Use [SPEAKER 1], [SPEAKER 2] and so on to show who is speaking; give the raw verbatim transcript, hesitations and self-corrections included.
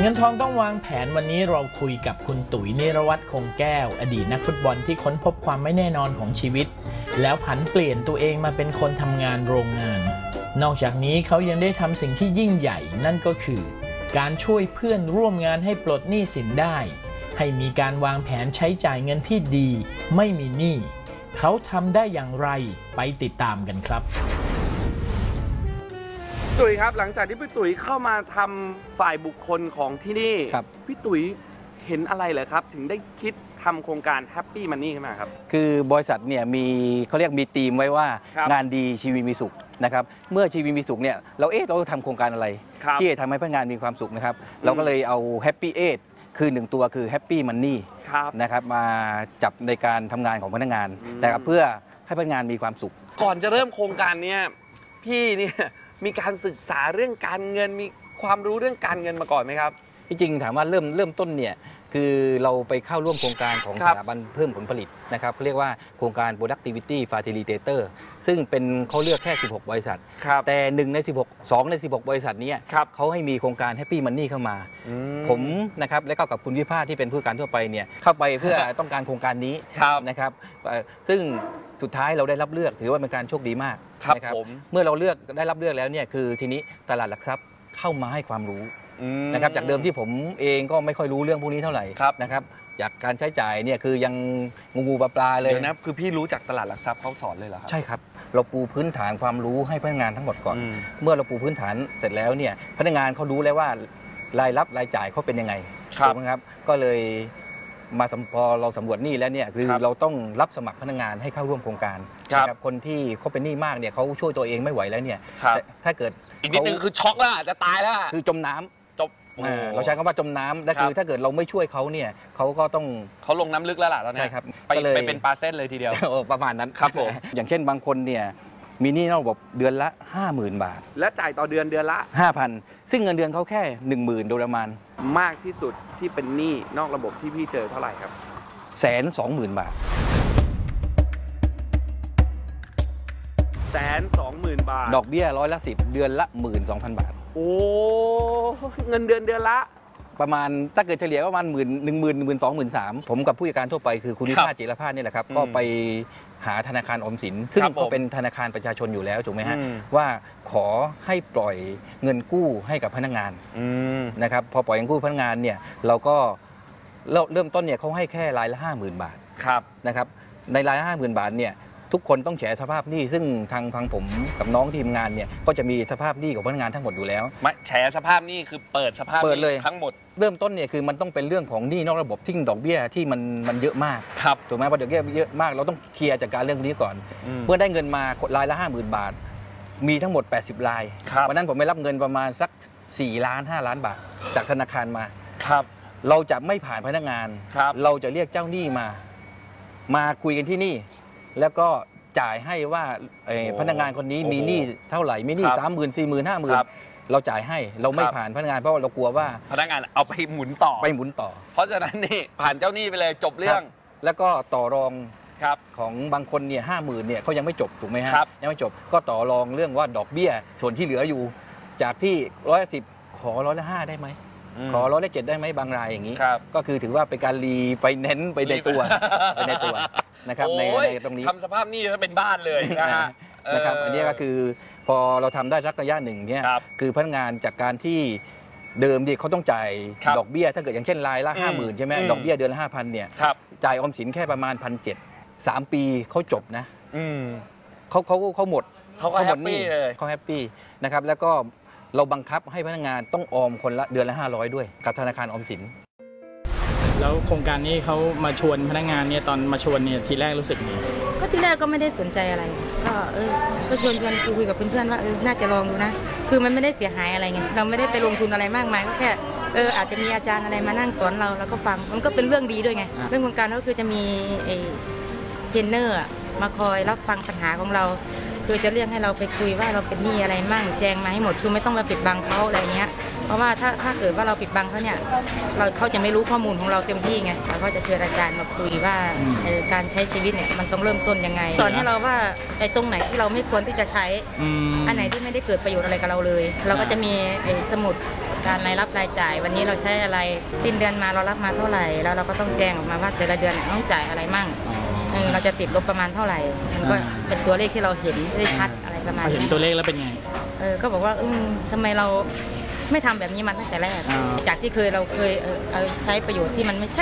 [SPEAKER 1] เงินทองต้องวางแผนวันนี้เราคุยกับคุณตุ๋ยนิรวัฒน์คงแก้วอดีตนักฟุตบอลที่ค้นพบความไม่แน่นอนของชีวิตแล้วผันเปลี่ยนตัวเองมาเป็นคนทำงานโรงงานนอกจากนี้เขายังได้ทำสิ่งที่ยิ่งใหญ่นั่นก็คือการช่วยเพื่อนร่วมงานให้ปลดหนี้สินได้ให้มีการวางแผนใช้จ่ายเงินที่ดีไม่มีหนี้เขาทำได้อย่างไรไปติดตามกันครับ
[SPEAKER 2] ตุ๋ยครับหลังจากที่พี่ตุ๋ยเข้ามาทำฝ่ายบุคคลของที่นี่พี่ตุ๋ยเห็นอะไรเหรอครับถึงได้คิดทำโครงการ Happy Money ขึ้นมาครับ
[SPEAKER 3] คือบริษัทเนี่ยมีเขาเรียกมีธีมไว้ว่างานดีชีวิตมีสุขนะครับเมื่อชีวิตมีสุขเนี่ยเราเอ๊ะเราทำโครงการอะไรที่จะทำให้พนักงานมีความสุขนะครับเราก็เลยเอา Happy Eight คือหนึ่งตัวคือ Happy Money นะครับมาจับในการทำงานของพนักงานนะครับเพื่อให้พนักงานมีความสุข
[SPEAKER 2] ก่อนจะเริ่มโครงการนี้พี่เนี่ยมีการศึกษาเรื่องการเงินมีความรู้เรื่องการเงินมาก่อนไหมครับ
[SPEAKER 3] ที่จริงถามว่าเริ่มเริ่มต้นเนี่ยคือเราไปเข้าร่วมโครงการของสถาบันเพิ่มผลผลิตนะครับเขาเรียกว่าโครงการ productivity facilitator ซึ่งเป็นเขาเลือกแค่สิบหกบริษัทแต่หนึ่งในสิบหก สองในสิบหกบริษัทนี้เขาให้มีโครงการ Happy Money เข้ามาผมนะครับและก็กับคุณวิภาที่เป็นผู้การทั่วไปเนี่ยเข้าไปเพื่อต้องการโครงการนี้นะครับซึ่งสุดท้ายเราได้รับเลือกถือว่าเป็นการโชคดีมากนะครับเมื่อเราเลือกได้รับเลือกแล้วเนี่ยคือทีนี้ตลาดหลักทรัพย์เข้ามาให้ความรู้นะครับจากเดิมที่ผมเองก็ไม่ค่อยรู้เรื่องพวกนี้เท่าไหร่นะครับจากการใช้จ่ายเนี่ยคือยังงูงูปลาปลาเลย
[SPEAKER 2] นะคือพี่รู้จากตลาดหลักทรัพย์เขาสอนเลยเหรอครับ
[SPEAKER 3] ใช่ครับเราปูพื้นฐานความรู้ให้พนักงานทั้งหมดก่อนเมื่อเราปูพื้นฐานเสร็จแล้วเนี่ยพนักงานเขารู้แล้วว่ารายรับรายจ่ายเขาเป็นยังไงถูกไหมครับก็เลยมาพอเราสำรวจหนี้แล้วเนี่ยคือเราต้องรับสมัครพนักงานให้เข้าร่วมโครงการนะครับคนที่เขาเป็นหนี้มากเนี่ยเขาช่วยตัวเองไม่ไหวแล้วเนี่ยถ้าเกิด
[SPEAKER 2] อีกนิดนึงคือช็อกแล้วจะตายแล้ว
[SPEAKER 3] คือจมน้ำจบเราใช้คำว่าจมน้ำและคือถ้าเกิดเราไม่ช่วยเขาเนี่ยเขาก็ต้อง
[SPEAKER 2] เขาลงน้ำลึกแล้วล่ะตอนนี้
[SPEAKER 3] ใช่ครับ
[SPEAKER 2] ไปไปเป็นปลาเส้นเลยทีเดียว
[SPEAKER 3] ประมาณนั้น
[SPEAKER 2] ครับผม
[SPEAKER 3] อย่างเช่นบางคนเนี่ยมีหนี้นอกระบบเดือนละ ห้าหมื่น บาท
[SPEAKER 2] และจ่ายต่อเดือนเดือนละ
[SPEAKER 3] ห้าพัน ซึ่งเงินเดือนเขาแค่ หนึ่งหมื่น โดยประมาณ
[SPEAKER 2] มากที่สุดที่เป็นหนี้นอกระบบที่พี่เจอเท่าไหร่ครับ
[SPEAKER 3] แสนสองหมื่นบาท
[SPEAKER 2] แสนสองหมื่นบาท
[SPEAKER 3] ดอกเบี้ยร้อยละสิบเดือนละหมื่นสองพันบาท
[SPEAKER 2] โอ้เงินเดือนเดือนละ
[SPEAKER 3] ประมาณถ้าเกิดเฉลี่ยประมาณหมื่นหนึ่งหมื่นหมื่นสองหมื่นสามผมกับผู้จัดการทั่วไปคือคุณวิภาจิรภาสนี่แหละครับก็ไปหาธนาคารออมสินซึ่งก็เป็นธนาคารประชาชนอยู่แล้วถูกไหมฮะว่าขอให้ปล่อยเงินกู้ให้กับพนักงานนะครับพอปล่อยเงินกู้พนักงานเนี่ยเราก็เริ่มต้นเนี่ยเขาให้แค่รายละห้าหมื่นบาทนะครับในรายละห้าหมื่นบาทเนี่ยทุกคนต้องแฉสภาพหนี้ซึ่งทางทางผมกับน้องทีมงานเนี่ยก็จะมีสภาพหนี้ของพนักงานทั้งหมดอยู่แล้ว
[SPEAKER 2] ไม่แฉสภาพหนี้คือเปิดสภาพ
[SPEAKER 3] เปิดเลย
[SPEAKER 2] ทั้งหมด
[SPEAKER 3] เริ่มต้นเนี่ยคือมันต้องเป็นเรื่องของหนี้นอกระบบที่ดอกเบี้ยที่มันมันเยอะมาก
[SPEAKER 2] ครับ
[SPEAKER 3] ถูกไหมพอดอกเบี้ยเยอะมากเราต้องเคลียร์จัดการเรื่องนี้ก่อนเมื่อได้เงินมารายละห้าหมื่นบาทมีทั้งหมดแปดสิบรายวันนั้นผมไปรับเงินประมาณสักสี่ล้านห้าล้านบาทจากธนาคารมา
[SPEAKER 2] ครับ
[SPEAKER 3] เราจะไม่ผ่านพนักงานเราจะเรียกเจ้าหนี้มามาคุยกันที่นี่แล้วก็จ่ายให้ว่าพนักงานคนนี้มีหนี้เท่าไหร่มีหนี้สามหมื่นสี่หมื่นห้าหมื่นเราจ่ายให้เราไม่ผ่านพนักงานเพราะเรากลัวว่า
[SPEAKER 2] พนักงานเอาไปหมุนต่อ
[SPEAKER 3] ไปหมุนต่อ
[SPEAKER 2] เพราะฉะนั้นนี่ผ่านเจ้าหนี้ไปเลยจบเรื่อง
[SPEAKER 3] แล้วก็ต่อรองของบางคนเนี่ยห้าหมื่นเนี่ยเขายังไม่จบถูกไหมฮะยังไม่จบก็ต่อรองเรื่องว่าดอกเบี้ยส่วนที่เหลืออยู่จากที่ร้อยสิบขอร้อยละห้าได้ไหมขอร้อยละเจ็ดได้ไหมบางรายอย่างนี้ก็คือถือว่าเป็นการรีไฟแนนซ์ไปในตัวไปในตัวนะครับในตรงนี้
[SPEAKER 2] ทำสภาพหนี้ถ้าเป็นบ้านเลยนะฮะ
[SPEAKER 3] นะครับอันนี้ก็คือพอเราทำได้สักระยะหนึ่งเนี่ยคือพนักงานจากการที่เดิมดีเขาต้องจ่ายดอกเบี้ยถ้าเกิดอย่างเช่นรายละห้าหมื่นใช่ไหมดอกเบี้ยเดือนละห้าพันเนี่ยจ่ายออมสินแค่ประมาณพันเจ็ดสามปีเขาจบนะเขาเขาเขาหมด
[SPEAKER 2] เขาหมดหนี้เลย
[SPEAKER 3] เขาแฮปปี้นะครับแล้วก็เราบังคับให้พนักงานต้องออมคนละเดือนละห้าร้อยด้วยกับธนาคารออมสิน
[SPEAKER 1] แล้วโครงการนี้เขามาชวนพนักงานเนี่ยตอนมาชวนเนี่ยทีแรกรู้สึกไง
[SPEAKER 4] ก็ทีแรกก็ไม่ได้สนใจอะไรก็เออก็ชวนกันคุยกับเพื่อนๆว่าเออน่าจะลองดูนะคือมันไม่ได้เสียหายอะไรไงเราไม่ได้ไปลงทุนอะไรมากมายก็แค่เอออาจจะมีอาจารย์อะไรมานั่งสอนเราแล้วก็ฟังมันก็เป็นเรื่องดีด้วยไงเรื่องโครงการก็คือจะมีไอ้เทรนเนอร์มาคอยรับฟังปัญหาของเราคือจะเรียกให้เราไปคุยว่าเราเป็นหนี้อะไรมั่งแจ้งมาให้หมดคือไม่ต้องมาปิดบังเขาอะไรเงี้ยเพราะว่าถ้าถ้าเกิดว่าเราปิดบังเขาเนี่ยเราเขาจะไม่รู้ข้อมูลของเราเต็มที่ไงเราก็จะเชิญอาจารย์มาคุยว่าการใช้ชีวิตเนี่ยมันต้องเริ่มต้นยังไงสอนให้เราว่าไอ้ตรงไหนที่เราไม่ควรที่จะใช้อันไหนที่ไม่ได้เกิดประโยชน์อะไรกับเราเลยเราก็จะมีไอ้สมุดการรายรับรายจ่ายวันนี้เราใช้อะไรสิ้นเดือนมาเรารับมาเท่าไหร่แล้วเราก็ต้องแจ้งออกมาว่าแต่ละเดือนเนี่ยต้องจ่ายอะไรมั่งเออเราจะติดลบประมาณเท่าไหร่มันก็เป็นตัวเลขที่เราเห็นได้ชัดอะไรประมาณ
[SPEAKER 1] พอเห็น
[SPEAKER 4] นี้
[SPEAKER 1] ตัวเลขแล้วเป็นไง
[SPEAKER 4] เออก็บอกว่าอืมทำไมเราไม่ทำแบบนี้มาตั้งแต่แรก
[SPEAKER 1] อ่า
[SPEAKER 4] จากที่เคยเราเคยเออเอาใช้ประโยชน์ที่มันไม่ใช่